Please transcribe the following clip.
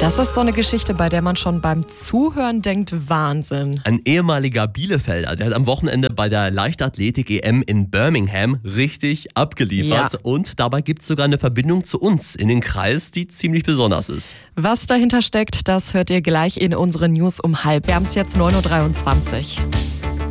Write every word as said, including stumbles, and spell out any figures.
Das ist so eine Geschichte, bei der man schon beim Zuhören denkt, Wahnsinn. Ein ehemaliger Bielefelder, der hat am Wochenende bei der Leichtathletik-E M in Birmingham richtig abgeliefert. Ja. Und dabei gibt es sogar eine Verbindung zu uns in den Kreis, die ziemlich besonders ist. Was dahinter steckt, das hört ihr gleich in unseren News um halb. Wir haben es jetzt neun Uhr dreiundzwanzig.